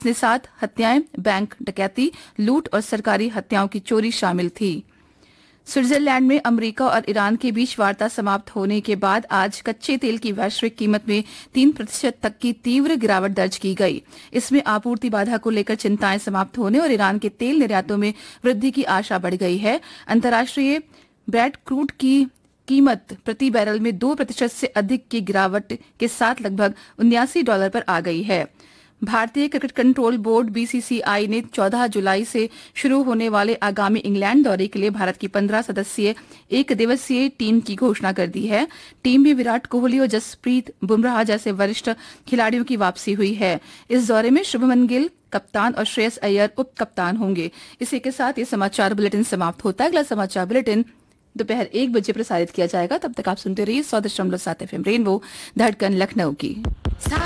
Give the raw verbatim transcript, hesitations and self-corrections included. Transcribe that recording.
इसमें सात हत्याएं, बैंक डकैती, लूट और सरकारी हत्याओं की चोरी शामिल थी। स्विट्जरलैंड में अमेरिका और ईरान के बीच वार्ता समाप्त होने के बाद आज कच्चे तेल की वैश्विक कीमत में तीन प्रतिशत तक की तीव्र गिरावट दर्ज की गई। इसमें आपूर्ति बाधा को लेकर चिंताएं समाप्त होने और ईरान के तेल निर्यातों में वृद्धि की आशा बढ़ गई है। अंतर्राष्ट्रीय ब्रेड क्रूड की कीमत प्रति बैरल में दो प्रतिशत से अधिक की गिरावट के साथ लगभग उन्यासी डॉलर पर आ गई है। भारतीय क्रिकेट कंट्रोल बोर्ड बीसीसीआई ने चौदह जुलाई से शुरू होने वाले आगामी इंग्लैंड दौरे के लिए भारत की पंद्रह सदस्यीय एक दिवसीय टीम की घोषणा कर दी है। टीम में विराट कोहली और जसप्रीत बुमराह जैसे वरिष्ठ खिलाड़ियों की वापसी हुई है। इस दौरे में शुभमन गिल कप्तान और श्रेयस अय्यर उप कप्तान होंगे। इसी के साथ ये समाचार बुलेटिन समाप्त होता है। अगला समाचार बुलेटिन दोपहर एक बजे प्रसारित किया जाएगा। तब तक आप सुनते रहिए सौ दशमलव सात एफ एम रेनबो धड़कन लखनऊ की।